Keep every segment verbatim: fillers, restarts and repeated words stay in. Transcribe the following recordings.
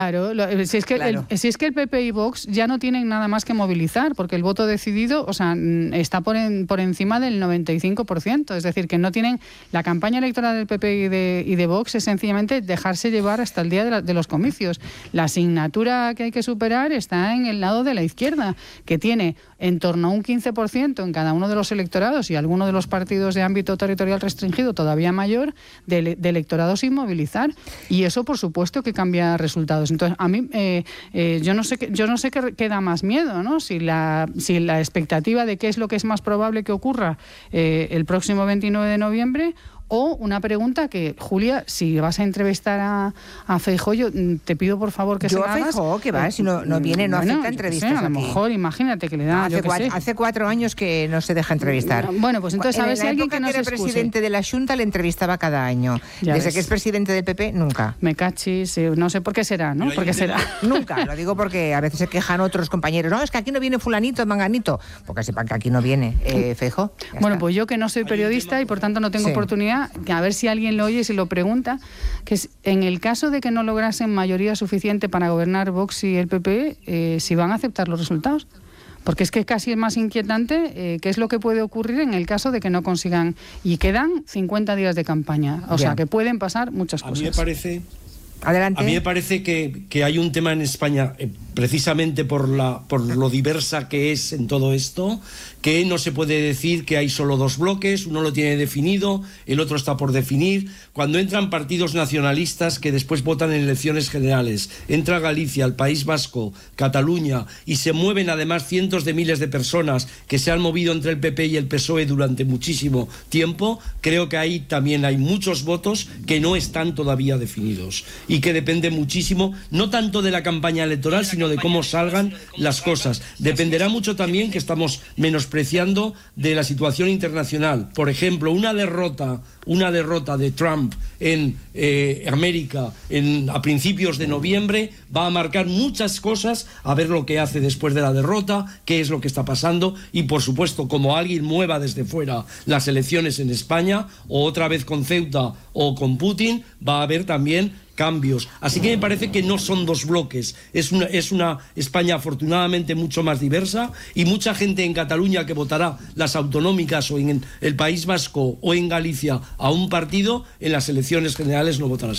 Claro, lo, si, es que Claro. El, si es que el P P y Vox ya no tienen nada más que movilizar, porque el voto decidido, o sea, está por, en, por encima del noventa y cinco por ciento. Es decir, que no tienen... La campaña electoral del P P y de, y de Vox es sencillamente dejarse llevar hasta el día de, la, de los comicios. La asignatura que hay que superar está en el lado de la izquierda, que tiene en torno a un quince por ciento en cada uno de los electorados y alguno de los partidos de ámbito territorial restringido todavía mayor de, de electorado sin movilizar. Y eso, por supuesto, que cambia resultados. Entonces, a mí, eh, eh, yo no sé, yo no sé qué, qué da más miedo, ¿no? Si la, si la expectativa de qué es lo que es más probable que ocurra eh, el próximo veintinueve de noviembre. O una pregunta que, Julia, si vas a entrevistar a, a Feijóo, yo te pido por favor que yo se la hagas. Yo a Feijóo, que va, si no, no viene, no bueno, acepta entrevistas sé, a lo aquí. mejor, imagínate que le da, no, hace, yo que cuatro, sé. hace cuatro años que no se deja entrevistar. Bueno, pues entonces a ver si alguien que no se se era presidente de la Junta le entrevistaba cada año. Ya Desde ves. que es presidente del P P, nunca. Me cachis, no sé por qué será, ¿no? ¿Por qué será? Nunca, lo digo porque a veces se quejan otros compañeros. No, es que aquí no viene fulanito, manganito. Porque sepan que aquí no viene eh, Feijóo. Bueno, pues yo que no soy periodista y por tanto no tengo sí. oportunidad, que a ver si alguien lo oye y si lo pregunta, que es, en el caso de que no lograsen mayoría suficiente para gobernar Vox y el P P, eh, si van a aceptar los resultados. Porque es que casi es más inquietante eh, qué es lo que puede ocurrir en el caso de que no consigan. Y quedan cincuenta días de campaña. O Bien. sea, que pueden pasar muchas A cosas. mí me parece... Adelante. A mí me parece que, que hay un tema en España, eh, precisamente por, la, por lo diversa que es en todo esto, que no se puede decir que hay solo dos bloques, uno lo tiene definido, el otro está por definir. Cuando entran partidos nacionalistas que después votan en elecciones generales, entra Galicia, el País Vasco, Cataluña, y se mueven además cientos de miles de personas que se han movido entre el P P y el P S O E durante muchísimo tiempo, creo que ahí también hay muchos votos que no están todavía definidos. Y que depende muchísimo, no tanto de la campaña electoral, sino de cómo salgan las cosas. Dependerá mucho también, que estamos menospreciando, de la situación internacional. Por ejemplo, una derrota, una derrota de Trump en eh, América en, a principios de noviembre va a marcar muchas cosas, a ver lo que hace después de la derrota, qué es lo que está pasando, y por supuesto, como alguien mueva desde fuera las elecciones en España, o otra vez con Ceuta o con Putin, va a haber también cambios. Así que me parece que no son dos bloques. Es una, es una España afortunadamente mucho más diversa, y mucha gente en Cataluña que votará las autonómicas o en el País Vasco o en Galicia a un partido, en las elecciones generales no votará.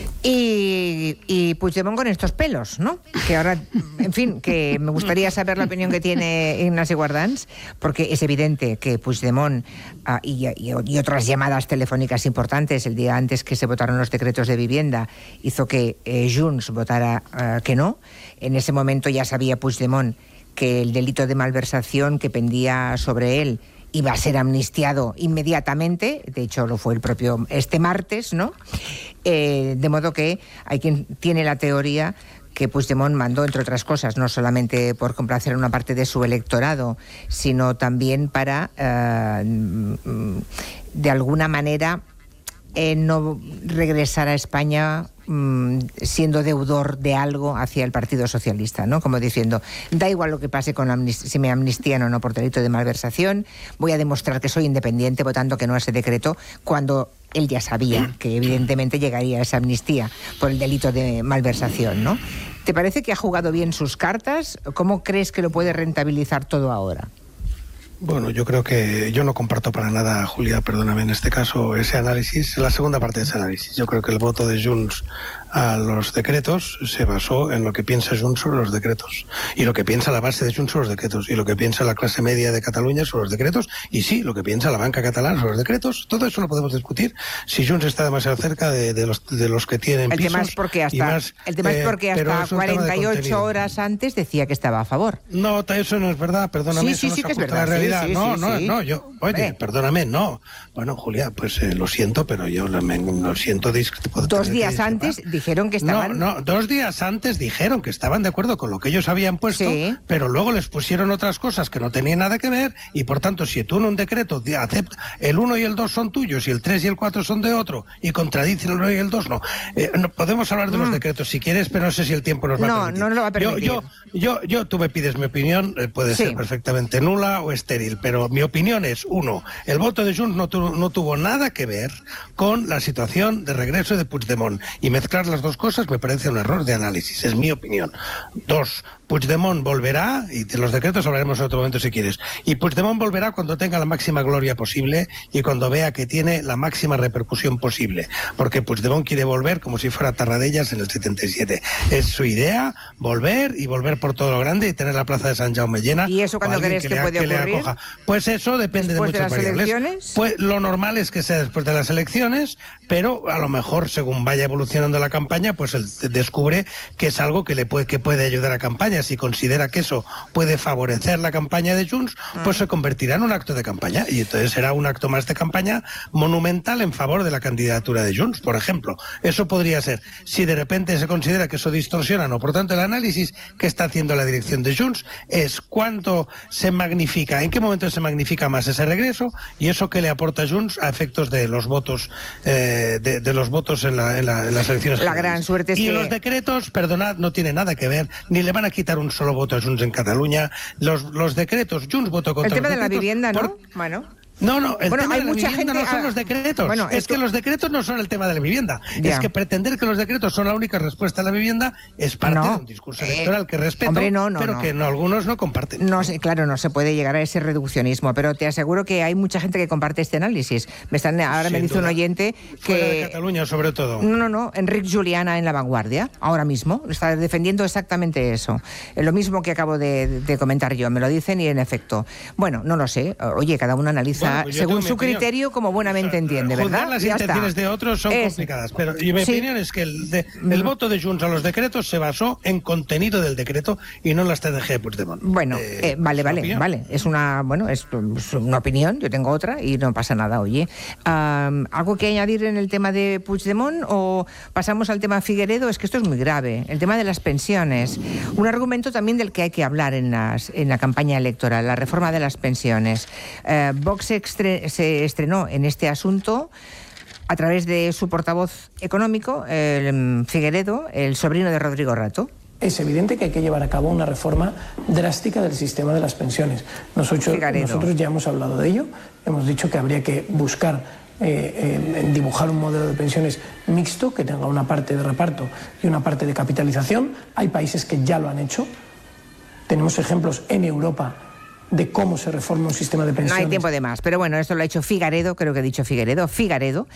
Y, y Puigdemont con estos pelos, ¿no? Que ahora, en fin, que me gustaría saber la opinión que tiene Ignasi Guardans, porque es evidente que Puigdemont uh, y, y, y otras llamadas telefónicas importantes el día antes que se votaron los decretos de vivienda hizo que eh, Junts votara uh, que no. En ese momento ya sabía Puigdemont que el delito de malversación que pendía sobre él iba a ser amnistiado inmediatamente, de hecho lo fue el propio este martes, ¿no? Eh, de modo que hay quien tiene la teoría que Puigdemont mandó, entre otras cosas, no solamente por complacer a una parte de su electorado, sino también para, eh, de alguna manera, eh, no regresar a España mmm, siendo deudor de algo hacia el Partido Socialista, ¿no? Como diciendo, da igual lo que pase con amnist- si me amnistían o no por delito de malversación, voy a demostrar que soy independiente votando que no a ese decreto, cuando él ya sabía que evidentemente llegaría esa amnistía por el delito de malversación, ¿no? ¿Te parece que ha jugado bien sus cartas? ¿Cómo crees que lo puede rentabilizar todo ahora? Bueno, yo creo que yo no comparto para nada, Julia, perdóname, en este caso, ese análisis, la segunda parte de ese análisis. Yo creo que el voto de Junts a los decretos se basó en lo que piensa Junts sobre los decretos, y lo que piensa la base de Junts sobre los decretos, y lo que piensa la clase media de Cataluña sobre los decretos, y sí, lo que piensa la banca catalana sobre los decretos. Todo eso lo podemos discutir si Junts está demasiado cerca de, de, los, de los que tienen el pisos. Tema es porque hasta, más, el tema eh, es porque hasta cuarenta y ocho horas antes decía que estaba a favor. No, eso no es verdad, perdóname, sí, sí, eso sí, no que se es ajusta a la verdad. realidad. Sí, sí, no, sí, no, sí. no, yo, oye, Eh. perdóname, no. Bueno, Julia, pues eh, lo siento, pero yo lo, me, lo siento. Dos días antes dijeron que estaban... No, no, dos días antes dijeron que estaban de acuerdo con lo que ellos habían puesto, sí. Pero luego les pusieron otras cosas que no tenían nada que ver, y por tanto, si tú en un decreto aceptas, el uno y el dos son tuyos, y el tres y el cuatro son de otro, y contradicen el uno y el dos, no. Eh, no podemos hablar de mm. los decretos si quieres, pero no sé si el tiempo nos va no, a permitir. No, no lo va a permitir. Yo, yo, yo, yo tú me pides mi opinión, eh, puede sí. ser perfectamente nula o estéril, pero mi opinión es, uno, el voto de Junts no, tu, no tuvo nada que ver con la situación de regreso de Puigdemont, y mezclar las las dos cosas me parece un error de análisis, es mi opinión. Dos, Puigdemont volverá, y de los decretos hablaremos en otro momento si quieres, y Puigdemont volverá cuando tenga la máxima gloria posible y cuando vea que tiene la máxima repercusión posible, porque Puigdemont quiere volver como si fuera Tarradellas en el setenta y siete. Es su idea, volver y volver por todo lo grande y tener la plaza de San Jaume llena. ¿Y eso cuándo crees que, que, puede que ocurrir? Pues eso depende de muchas de las variables. Elecciones? Pues lo normal es que sea después de las elecciones, pero a lo mejor según vaya evolucionando la campaña, pues él descubre que es algo que le puede, que puede ayudar a campaña. Si considera que eso puede favorecer la campaña de Junts, pues se convertirá en un acto de campaña y entonces será un acto más de campaña monumental en favor de la candidatura de Junts, por ejemplo. Eso podría ser. Si de repente se considera que eso distorsiona, no. Por tanto, el análisis que está haciendo la dirección de Junts es cuánto se magnifica, en qué momento se magnifica más ese regreso y eso que le aporta Junts a efectos de los votos eh, de, de los votos en, la, en, la, en las elecciones. La gran suerte es y que... los decretos, perdonad, no tiene nada que ver, ni le van a quitar un solo voto a Junts en Cataluña. Los, los decretos, Junts votó contra el tema los de la vivienda, ¿no? Por... Bueno. No, no, el bueno, tema hay de la mucha vivienda gente... no son los decretos. Bueno, es esto... que los decretos no son el tema de la vivienda. Ya. Es que pretender que los decretos son la única respuesta a la vivienda es parte no. de un discurso electoral eh, que respeto, hombre, no, no, pero no. que no, algunos no comparten. No, claro, no se puede llegar a ese reduccionismo, pero te aseguro que hay mucha gente que comparte este análisis. Me están, ahora Sin me dice duda. un oyente que... Fuera de Cataluña, sobre todo. No, no, no, Enric Juliana en La Vanguardia, ahora mismo, está defendiendo exactamente eso. Lo mismo que acabo de, de comentar yo, me lo dicen y en efecto. Bueno, no lo sé. Oye, cada uno analiza bueno, pues según su criterio como buena Buenamente entiende, ¿verdad? Juzgar las ya intenciones está. de otros son es... complicadas, pero y mi sí. opinión es que el, de, el mm. voto de Junts a los decretos se basó en contenido del decreto y no en la estrategia de Puigdemont. Bueno, eh, eh, vale, vale, opinión. vale. Es una, bueno, es, es una opinión. Yo tengo otra y no pasa nada. Oye, um, ¿algo que añadir en el tema de Puigdemont o pasamos al tema Figueredo? Es que esto es muy grave. El tema de las pensiones, un argumento también del que hay que hablar en las en la campaña electoral, la reforma de las pensiones. Uh, Vox se, estre, se estrenó en este asunto a través de su portavoz económico, el Figueredo, el sobrino de Rodrigo Rato. Es evidente que hay que llevar a cabo una reforma drástica del sistema de las pensiones. Nosotros, nosotros ya hemos hablado de ello, hemos dicho que habría que buscar eh, eh, dibujar un modelo de pensiones mixto que tenga una parte de reparto y una parte de capitalización. Hay países que ya lo han hecho. Tenemos ejemplos en Europa de cómo se reforma un sistema de pensiones. No hay tiempo de más, pero bueno, esto lo ha hecho Figueredo, creo que he dicho Figueredo, Figueredo,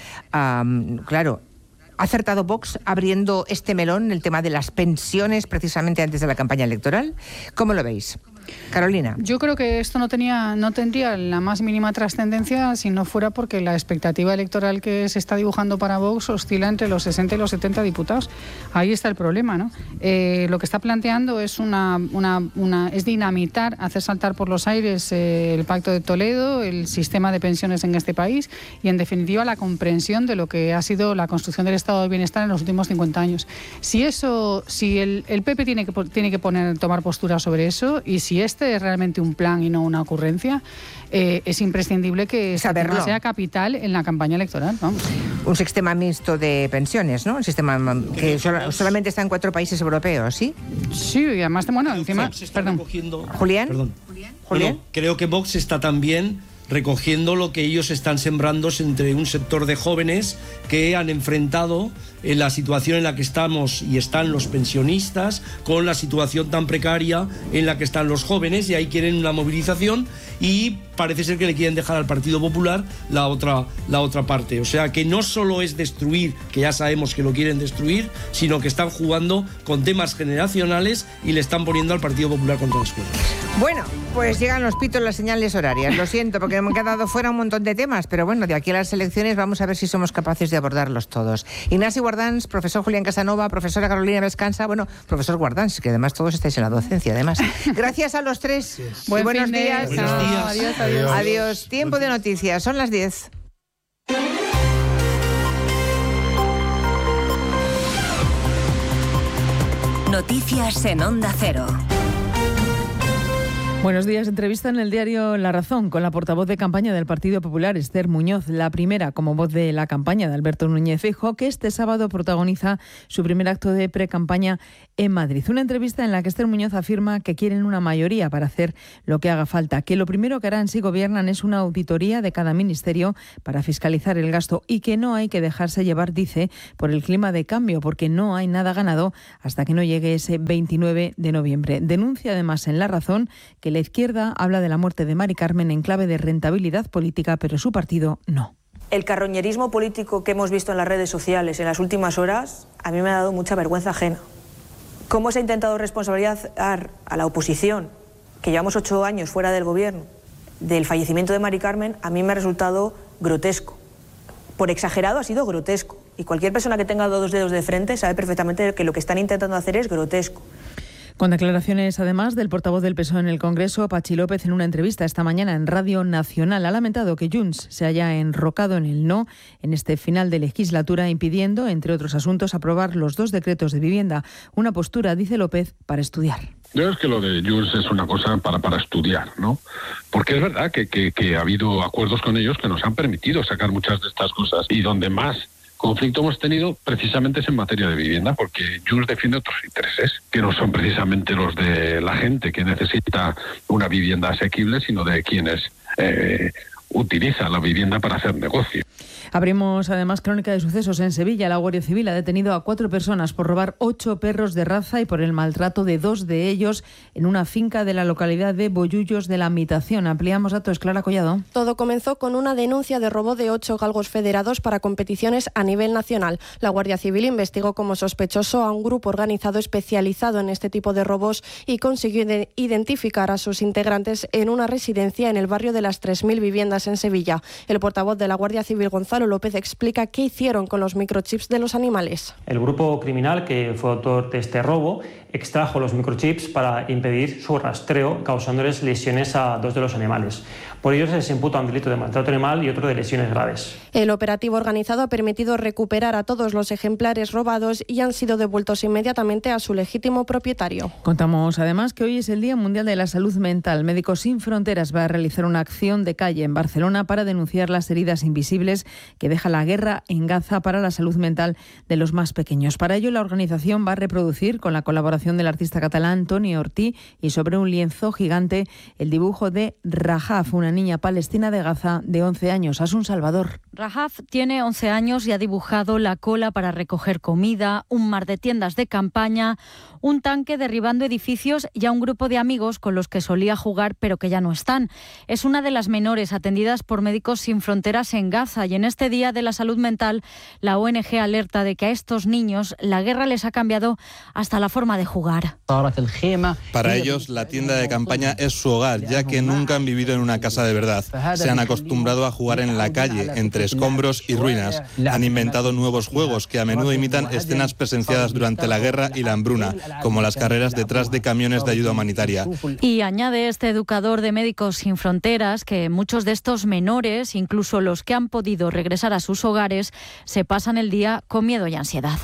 um, claro, ha acertado Vox abriendo este melón, el tema de las pensiones, precisamente antes de la campaña electoral. ¿Cómo lo veis? Carolina. Yo creo que esto no tenía, no tendría la más mínima trascendencia si no fuera porque la expectativa electoral que se está dibujando para Vox oscila entre los sesenta y los setenta diputados. Ahí está el problema, ¿no? Eh, lo que está planteando es una, una, una es dinamitar, hacer saltar por los aires eh, el Pacto de Toledo, el sistema de pensiones en este país y, en definitiva, la comprensión de lo que ha sido la construcción del Estado del Bienestar en los últimos cincuenta años. Si eso, si el, el P P tiene que tiene que poner tomar postura sobre eso y si este es realmente un plan y no una ocurrencia, eh, es imprescindible que saberlo sea capital en la campaña electoral. Vamos. Un sistema mixto de pensiones, ¿no? Un sistema que sol, solamente está en cuatro países europeos, ¿sí? Sí, y además, bueno, encima... Perdón. ¿Julián? Perdón. ¿Julián? Bueno, creo que Vox está también recogiendo lo que ellos están sembrando entre un sector de jóvenes que han enfrentado en la situación en la que estamos y están los pensionistas con la situación tan precaria en la que están los jóvenes, y ahí quieren una movilización y parece ser que le quieren dejar al Partido Popular la otra, la otra parte. O sea que no solo es destruir, que ya sabemos que lo quieren destruir, sino que están jugando con temas generacionales y le están poniendo al Partido Popular contra las cuerdas. Bueno, pues llegan los pitos, las señales horarias. Lo siento, porque me han quedado fuera un montón de temas, pero bueno, de aquí a las elecciones vamos a ver si somos capaces de abordarlos todos. Ignacio Guardans, profesor Julián Casanova, profesora Carolina Vescansa, bueno, profesor Guardans, que además todos estáis en la docencia, además. Gracias a los tres. Sí, sí. Buen buenos de... días. Buenos días. Adiós, adiós. Adiós. Tiempo de noticias. Son las diez. Noticias en Onda Cero. Buenos días. Entrevista en el diario La Razón con la portavoz de campaña del Partido Popular, Esther Muñoz, la primera como voz de la campaña de Alberto Núñez Feijóo, que este sábado protagoniza su primer acto de pre-campaña en Madrid. Una entrevista en la que Esther Muñoz afirma que quieren una mayoría para hacer lo que haga falta, que lo primero que harán si gobiernan es una auditoría de cada ministerio para fiscalizar el gasto y que no hay que dejarse llevar, dice, por el clima de cambio, porque no hay nada ganado hasta que no llegue ese veintinueve de noviembre. Denuncia además en La Razón que la izquierda habla de la muerte de Mari Carmen en clave de rentabilidad política, pero su partido no. El carroñerismo político que hemos visto en las redes sociales en las últimas horas a mí me ha dado mucha vergüenza ajena. Cómo se ha intentado responsabilizar a la oposición, que llevamos ocho años fuera del gobierno, del fallecimiento de Mari Carmen, a mí me ha resultado grotesco. Por exagerado ha sido grotesco. Y cualquier persona que tenga dos dedos de frente sabe perfectamente que lo que están intentando hacer es grotesco. Con declaraciones, además, del portavoz del P S O E en el Congreso, Patxi López, en una entrevista esta mañana en Radio Nacional, ha lamentado que Junts se haya enrocado en el no en este final de legislatura, impidiendo, entre otros asuntos, aprobar los dos decretos de vivienda. Una postura, dice López, para estudiar. Yo creo que lo de Junts es una cosa para, para estudiar, ¿no? Porque es verdad que, que, que ha habido acuerdos con ellos que nos han permitido sacar muchas de estas cosas, y donde más conflicto hemos tenido precisamente es en materia de vivienda, porque Junts defiende otros intereses, que no son precisamente los de la gente que necesita una vivienda asequible, sino de quienes eh, utilizan la vivienda para hacer negocio. Abrimos además crónica de sucesos en Sevilla. La Guardia Civil ha detenido a cuatro personas por robar ocho perros de raza y por el maltrato de dos de ellos en una finca de la localidad de Bollullos de la Mitación. Ampliamos datos, Clara Collado. Todo comenzó con una denuncia de robo de ocho galgos federados para competiciones a nivel nacional. La Guardia Civil investigó como sospechoso a un grupo organizado especializado en este tipo de robos y consiguió identificar a sus integrantes en una residencia en el barrio de las tres mil viviendas en Sevilla. El portavoz de la Guardia Civil, Gonzalo López, explica qué hicieron con los microchips de los animales. El grupo criminal que fue autor de este robo extrajo los microchips para impedir su rastreo, causándoles lesiones a dos de los animales. Por ello se les imputa un delito de maltrato animal y otro de lesiones graves. El operativo organizado ha permitido recuperar a todos los ejemplares robados y han sido devueltos inmediatamente a su legítimo propietario. Contamos además que hoy es el Día Mundial de la Salud Mental. Médicos Sin Fronteras va a realizar una acción de calle en Barcelona para denunciar las heridas invisibles que deja la guerra en Gaza para la salud mental de los más pequeños. Para ello, la organización va a reproducir, con la colaboración del artista catalán Toni Ortí, y sobre un lienzo gigante, el dibujo de Rahaf, una niña palestina de Gaza de once años. Asun Salvador. Rahaf tiene once años y ha dibujado la cola para recoger comida, un mar de tiendas de campaña, un tanque derribando edificios y a un grupo de amigos con los que solía jugar pero que ya no están. Es una de las menores atendidas por Médicos Sin Fronteras en Gaza, y en este Día de la Salud Mental la O N G alerta de que a estos niños la guerra les ha cambiado hasta la forma de jugar. Para ellos la tienda de campaña es su hogar, ya que nunca han vivido en una casa de verdad. Se han acostumbrado a jugar en la calle, entre escombros y ruinas. Han inventado nuevos juegos que a menudo imitan escenas presenciadas durante la guerra y la hambruna, como las carreras detrás de camiones de ayuda humanitaria. Y añade este educador de Médicos Sin Fronteras que muchos de estos menores, incluso los que han podido regresar a sus hogares, se pasan el día con miedo y ansiedad.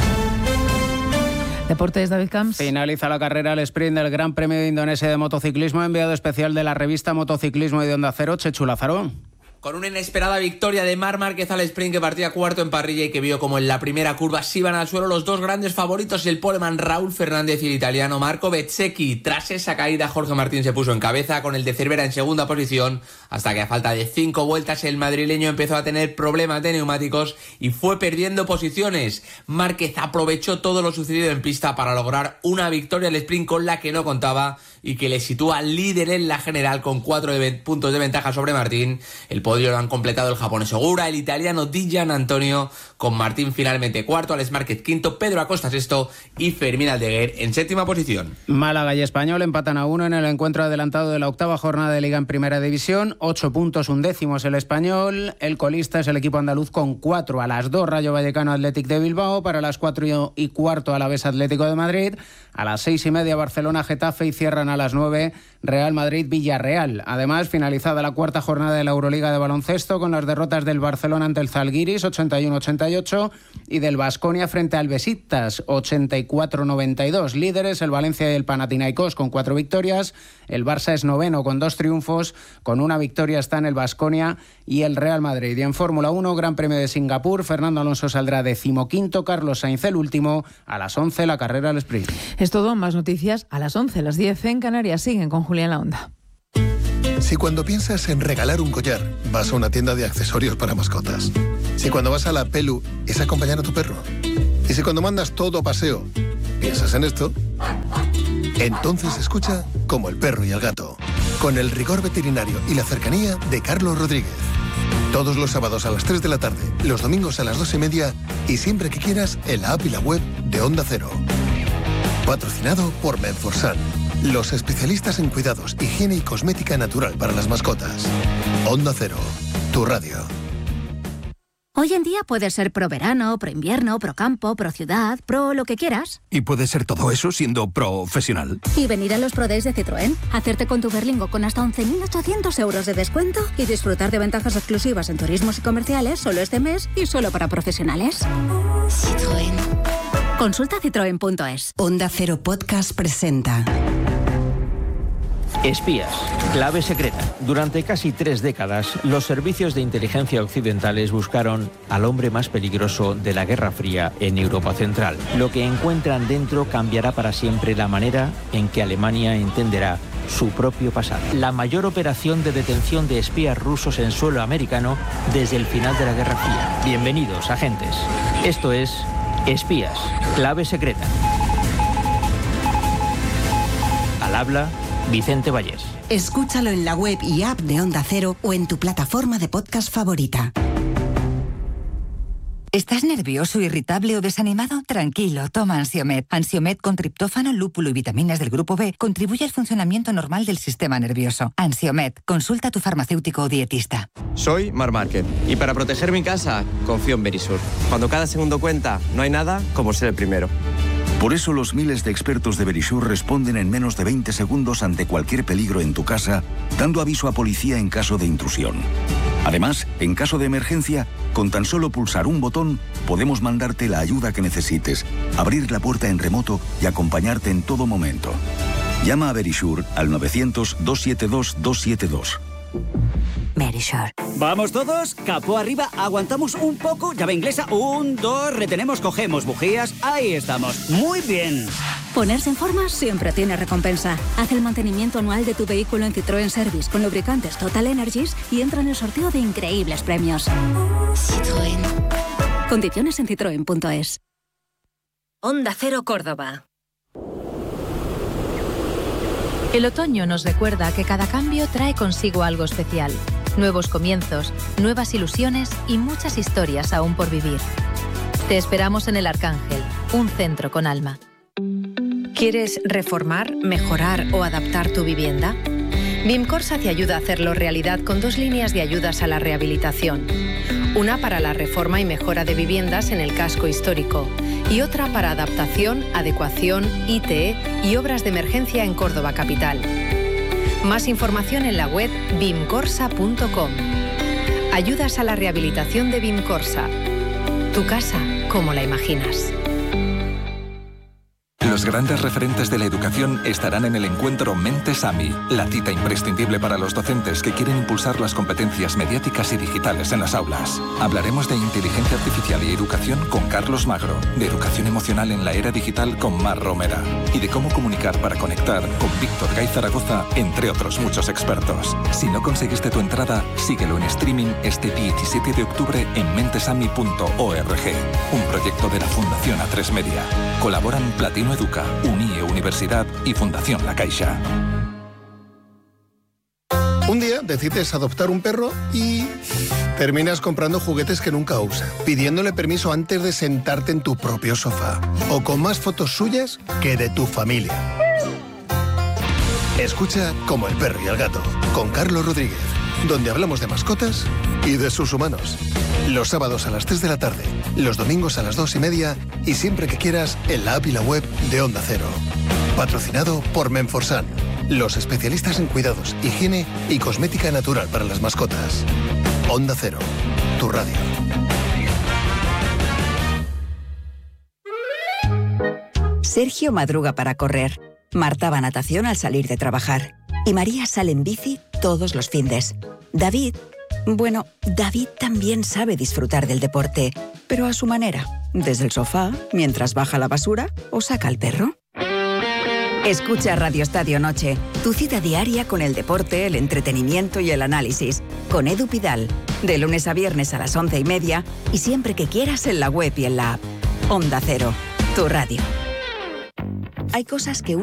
Deportes, David Camps. Finaliza la carrera el sprint del Gran Premio de Indonesia de motociclismo, enviado especial de la revista Motociclismo y de Onda Cero, Chechu Lázaro. Con una inesperada victoria de Marc Márquez al sprint, que partía cuarto en parrilla y que vio como en la primera curva se iban al suelo los dos grandes favoritos, el poleman Raúl Fernández y el italiano Marco Bezzecchi. Tras esa caída, Jorge Martín se puso en cabeza, con el de Cervera en segunda posición, hasta que a falta de cinco vueltas el madrileño empezó a tener problemas de neumáticos y fue perdiendo posiciones. Márquez aprovechó todo lo sucedido en pista para lograr una victoria al sprint con la que no contaba y que le sitúa líder en la general con cuatro de puntos de ventaja sobre Martín. El podio lo han completado el japonés Ogura, el italiano Di Gianantonio, con Martín finalmente cuarto, Alex Márquez quinto, Pedro Acosta sexto y Fermín Aldeguer en séptima posición. Málaga y Español empatan a uno en el encuentro adelantado de la octava jornada de Liga en Primera División. Ocho puntos, un décimo es el Español. El colista es el equipo andaluz con cuatro. A las dos, Rayo Vallecano Athletic de Bilbao. Para las cuatro y cuarto, Alavés Atlético de Madrid. A las seis y media, Barcelona Getafe, y cierran a las nueve, Real Madrid Villarreal. Además, finalizada la cuarta jornada de la Euroliga de baloncesto con las derrotas del Barcelona ante el Zalgiris ochenta y uno a ochenta y ocho y del Baskonia frente al Besiktas ochenta y cuatro a noventa y dos. Líderes el Valencia y el Panathinaikos con cuatro victorias. El Barça es noveno con dos triunfos. Con una victoria están el Baskonia y el Real Madrid. Y en Fórmula uno, Gran Premio de Singapur, Fernando Alonso saldrá decimoquinto, Carlos Sainz el último. A las once la carrera al sprint. Es todo, más noticias a las once, las diez en Canarias. Siguen con Julián La Onda. Si cuando piensas en regalar un collar, vas a una tienda de accesorios para mascotas. Si cuando vas a la Pelu, es acompañar a tu perro. Y si cuando mandas todo a paseo, piensas en esto, entonces escucha Como el perro y el gato, con el rigor veterinario y la cercanía de Carlos Rodríguez. Todos los sábados a las tres de la tarde, los domingos a las dos y media y siempre que quieras en la app y la web de Onda Cero. Patrocinado por Menforsan, los especialistas en cuidados, higiene y cosmética natural para las mascotas. Onda Cero, tu radio. Hoy en día puedes ser pro verano, pro invierno, pro campo, pro ciudad, pro lo que quieras. Y puedes ser todo eso siendo profesional. Y venir a los Pro Days de Citroën, hacerte con tu Berlingo con hasta once mil ochocientos euros de descuento y disfrutar de ventajas exclusivas en turismos y comerciales solo este mes y solo para profesionales. Citroën. Consulta citroen punto es. Onda Cero Podcast presenta Espías, clave secreta. Durante casi tres décadas, los servicios de inteligencia occidentales buscaron al hombre más peligroso de la Guerra Fría en Europa Central. Lo que encuentran dentro cambiará para siempre la manera en que Alemania entenderá su propio pasado. La mayor operación de detención de espías rusos en suelo americano desde el final de la Guerra Fría. Bienvenidos, agentes. Esto es Espías, clave secreta. Al habla Vicente Vallés. Escúchalo en la web y app de Onda Cero o en tu plataforma de podcast favorita. ¿Estás nervioso, irritable o desanimado? Tranquilo, toma Ansiomed. Ansiomed con triptófano, lúpulo y vitaminas del grupo B contribuye al funcionamiento normal del sistema nervioso. Ansiomed, consulta a tu farmacéutico o dietista. Soy Mar Márquez y para proteger mi casa confío en Verisur. Cuando cada segundo cuenta, no hay nada como ser el primero. Por eso los miles de expertos de Verisur responden en menos de veinte segundos ante cualquier peligro en tu casa, dando aviso a policía en caso de intrusión. Además, en caso de emergencia, con tan solo pulsar un botón, podemos mandarte la ayuda que necesites, abrir la puerta en remoto y acompañarte en todo momento. Llama a Verisur al novecientos, doscientos setenta y dos, doscientos setenta y dos. Verisur. ¿Vamos todos? Capó arriba, aguantamos un poco, llave inglesa, un, dos, retenemos, cogemos bujías, ahí estamos, muy bien. Ponerse en forma siempre tiene recompensa. Haz el mantenimiento anual de tu vehículo en Citroën Service con lubricantes Total Energies y entra en el sorteo de increíbles premios. Citroën. Condiciones en citroen punto es. Onda Cero Córdoba. El otoño nos recuerda que cada cambio trae consigo algo especial. Nuevos comienzos, nuevas ilusiones y muchas historias aún por vivir. Te esperamos en El Arcángel, un centro con alma. ¿Quieres reformar, mejorar o adaptar tu vivienda? BIMCORSA te ayuda a hacerlo realidad con dos líneas de ayudas a la rehabilitación. Una para la reforma y mejora de viviendas en el casco histórico y otra para adaptación, adecuación, I T E y obras de emergencia en Córdoba capital. Más información en la web bimcorsa punto com. Ayudas a la rehabilitación de BIMCORSA. Tu casa como la imaginas. Los grandes referentes de la educación estarán en el encuentro Mentes AMI, la cita imprescindible para los docentes que quieren impulsar las competencias mediáticas y digitales en las aulas. Hablaremos de inteligencia artificial y educación con Carlos Magro, de educación emocional en la era digital con Mar Romera y de cómo comunicar para conectar con Víctor Gay Zaragoza, entre otros muchos expertos. Si no conseguiste tu entrada, síguelo en streaming este diecisiete de octubre en mentesami punto org, un proyecto de la Fundación A tres Media. Colaboran Platino Educa, UNIE Universidad y Fundación La Caixa. Un día decides adoptar un perro y terminas comprando juguetes que nunca usa, pidiéndole permiso antes de sentarte en tu propio sofá o con más fotos suyas que de tu familia. Escucha Como el perro y el gato, con Carlos Rodríguez, donde hablamos de mascotas y de sus humanos. Los sábados a las tres de la tarde, los domingos a las dos y media y siempre que quieras en la app y la web de Onda Cero. Patrocinado por Menforsan, los especialistas en cuidados, higiene y cosmética natural para las mascotas. Onda Cero, tu radio. Sergio madruga para correr. Marta va a natación al salir de trabajar. Y María sale en bici todos los findes. David, bueno, David también sabe disfrutar del deporte, pero a su manera. Desde el sofá, mientras baja la basura o saca al perro. Escucha Radio Estadio Noche, tu cita diaria con el deporte, el entretenimiento y el análisis. Con Edu Pidal, de lunes a viernes a las once y media y siempre que quieras en la web y en la app. Onda Cero, tu radio. Hay cosas que uno